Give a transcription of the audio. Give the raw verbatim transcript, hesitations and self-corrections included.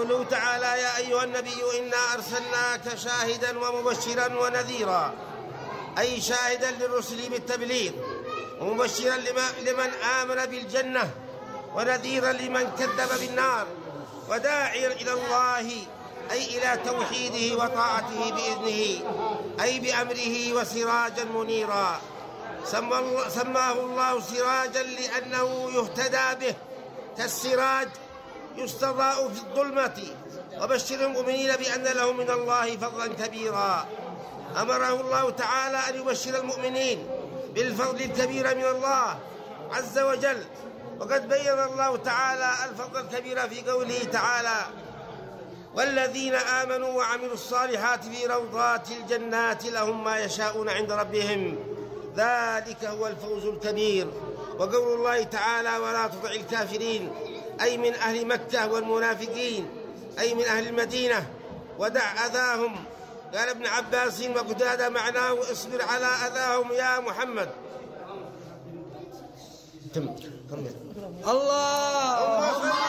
قوله تعالى: يا أيها النبي إنا أرسلناك شاهدا ومبشرا ونذيرا، أي شاهدا للرسل بالتبليغ، ومبشرا لمن آمن بالجنة، ونذيرا لمن كذب بالنار، وداعيا إلى الله أي إلى توحيده وطاعته بإذنه، أي بأمره، وسراجا منيرا. سماه الله سراجا لأنه يهتدى به كالسراج يستضاء في الظلمة. وبشر المؤمنين بأن لهم من الله فضلا كبيرا. أمره الله تعالى أن يبشر المؤمنين بالفضل الكبير من الله عز وجل، وقد بين الله تعالى الفضل الكبير في قوله تعالى: والذين آمنوا وعملوا الصالحات في روضات الجنات لهم ما يشاءون عند ربهم ذلك هو الفوز الكبير. وقول الله تعالى: ولا تطع الكافرين، أي من أهل مكة والمنافقين، أي من أهل المدينة، ودع أذاهم. قال ابن عباس وقتادة معناه: اصبر على أذاهم يا محمد. الله